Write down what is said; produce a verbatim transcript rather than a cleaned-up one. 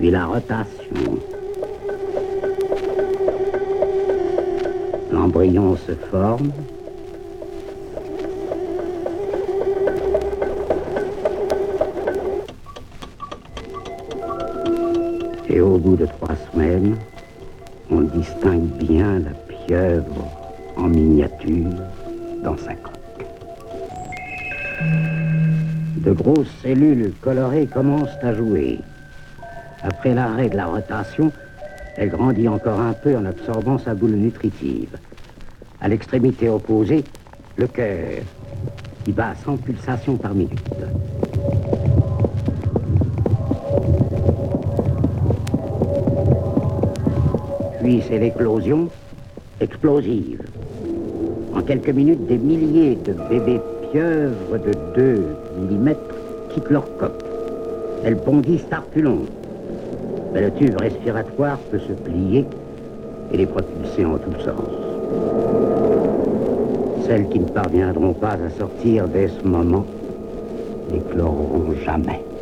puis la rotation. L'embryon se forme. Et au bout de trois semaines, on distingue bien la pieuvre en miniature dans sa coque. De grosses cellules colorées commencent à jouer. Après l'arrêt de la rotation, elle grandit encore un peu en absorbant sa boule nutritive. À l'extrémité opposée, le cœur, qui bat cent pulsations par minute. Puis c'est l'éclosion explosive. En quelques minutes, des milliers de bébés pieuvres de deux millimètres quittent leur coque. Elles bondissent à reculons. Mais le tube respiratoire peut se plier et les propulser en tous sens. Celles qui ne parviendront pas à sortir dès ce moment n'écloreront jamais.